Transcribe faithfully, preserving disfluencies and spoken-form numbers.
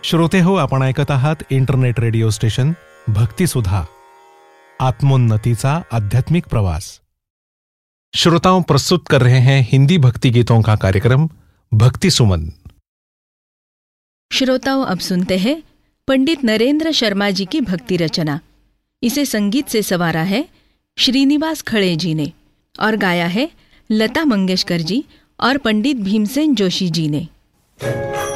श्रोते हो, आपण ऐकत आहात इंटरनेट रेडियो स्टेशन भक्ति सुधा, आत्मोन्नति का आध्यात्मिक प्रवास। श्रोताओं, प्रस्तुत कर रहे हैं हिंदी भक्ति गीतों का कार्यक्रम भक्ति सुमन। श्रोताओं, अब सुनते हैं पंडित नरेंद्र शर्मा जी की भक्ति रचना। इसे संगीत से संवारा है श्रीनिवास खड़े जी ने और गाया है लता मंगेशकर जी और पंडित भीमसेन जोशी जी ने।